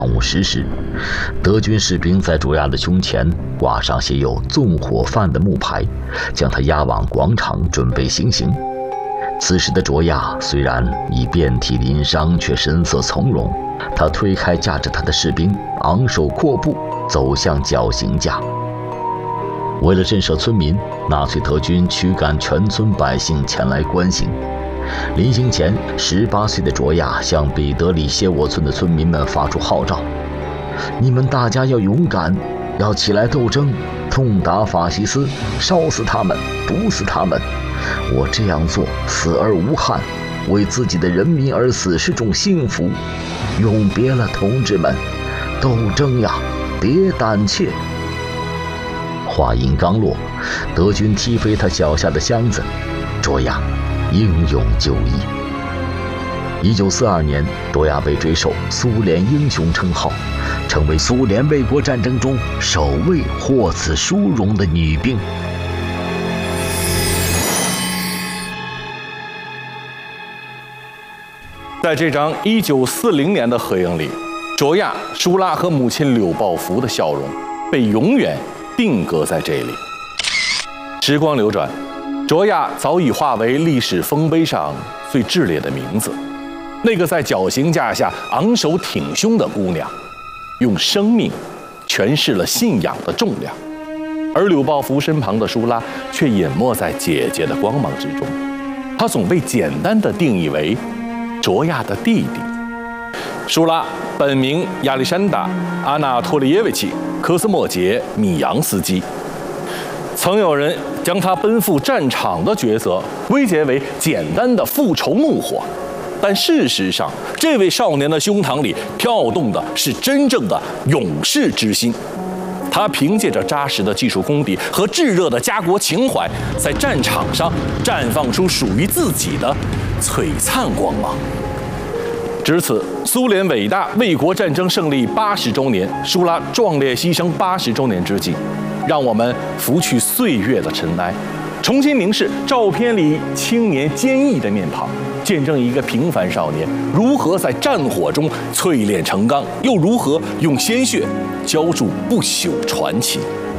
午10时，德军士兵在卓娅的胸前挂上写有纵火犯的木牌，将他押往广场准备行刑。此时的卓娅虽然已遍体鳞伤，却神色从容。他推开架着他的士兵，昂首阔步走向绞刑架。为了震慑村民，纳粹德军驱赶全村百姓前来观刑。临行前，18岁的卓娅向彼得里谢沃村的村民们发出号召：你们大家要勇敢，要起来斗争，痛打法西斯，烧死他们，毒死他们。我这样做死而无憾，为自己的人民而死是种幸福。永别了，同志们，斗争呀，别胆怯。话音刚落，德军踢飞他脚下的箱子，卓娅英勇就义。1942年，卓娅被追授苏联英雄称号，成为苏联卫国战争中首位获此殊荣的女兵。 在这张1940年的合影里，卓娅、舒拉和母亲柳报福的笑容被永远定格在这里。时光流转，卓娅早已化为历史丰碑上最炽烈的名字，那个在绞刑架下昂首挺胸的姑娘，用生命诠释了信仰的重量。而柳报福身旁的舒拉却隐没在姐姐的光芒之中，她总被简单的定义为卓娅的弟弟。舒拉本名亚历山大·阿纳托利耶维奇·科斯莫杰·米扬斯基，曾有人将他奔赴战场的角色归结为简单的复仇怒火，但事实上，这位少年的胸膛里跳动的是真正的勇士之心。他凭借着扎实的技术功底和炙热的家国情怀，在战场上绽放出属于自己的璀璨光芒。至此，苏联伟大卫国战争胜利80周年，舒拉壮烈牺牲80周年之际，让我们拂去岁月的尘埃，重新凝视照片里青年坚毅的面庞，见证一个平凡少年如何在战火中淬炼成钢，又如何用鲜血浇筑不朽传奇。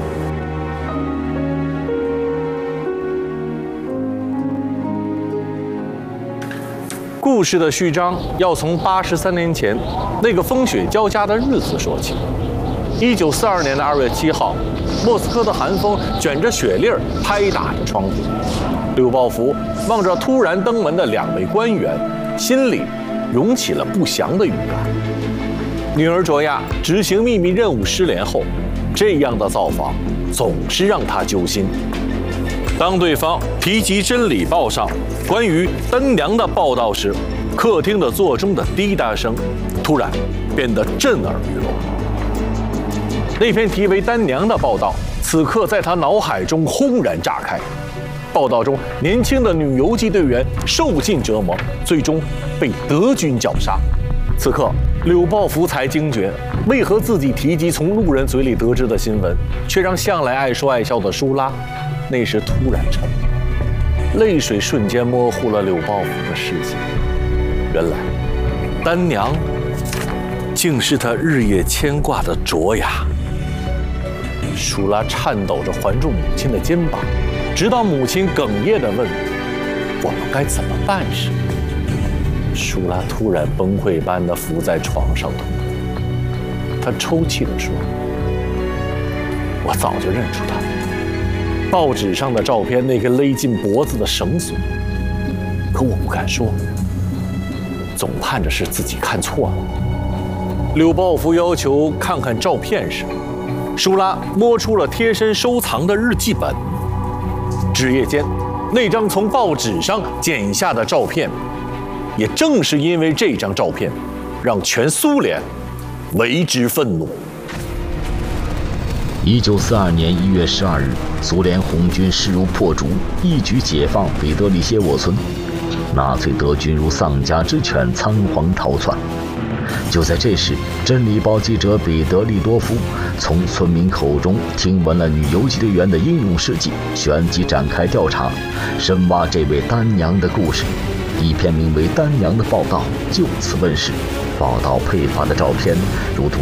故事的序章要从83年前那个风雪交加的日子说起。1942年的2月7号，莫斯科的寒风卷着雪粒儿拍打着窗户。柳报福望着突然登门的2位官员，心里涌起了不祥的预感。女儿卓娅执行秘密任务失联后，这样的造访总是让她揪心。当对方提及《真理报》上关于丹娘的报道时，客厅的座钟的滴答声突然变得震耳欲聋。那篇题为《丹娘》的报道，此刻在他脑海中轰然炸开。报道中，年轻的女游击队员受尽折磨，最终被德军绞杀。此刻，柳报福才惊觉，为何自己提及从路人嘴里得知的新闻，却让向来爱说爱笑的舒拉那时突然沉默，泪水瞬间模糊了柳报福的视线。原来，丹娘竟是他日夜牵挂的卓娅。舒拉颤抖着环住母亲的肩膀，直到母亲哽咽地问：“我们该怎么办时？”舒拉突然崩溃般地伏在床上痛哭，她抽泣地说：“我早就认出他了。报纸上的照片，那根勒进脖子的绳索，可我不敢说，总盼着是自己看错了。”柳报福要求看看照片时，舒拉摸出了贴身收藏的日记本。纸页间，那张从报纸上剪下的照片，也正是因为这张照片，让全苏联为之愤怒。 1942年1月12日，苏联红军势如破竹，一举解放彼得里谢沃村，纳粹德军如丧家之犬仓皇逃窜。就在这时，《真理报》记者彼得利多夫从村民口中听闻了女游击队员的英勇事迹，旋即展开调查，深挖这位丹娘的故事。一篇名为《丹娘》的报道就此问世， 宝刀配发的照片，如同